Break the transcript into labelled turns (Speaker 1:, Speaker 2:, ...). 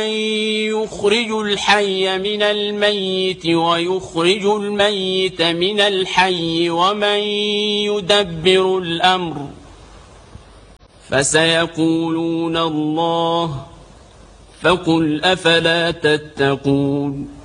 Speaker 1: يخرج الحي من الميت ويخرج الميت من الحي ومن يدبر الأمر فسيقولون الله فقل أفلا تتقون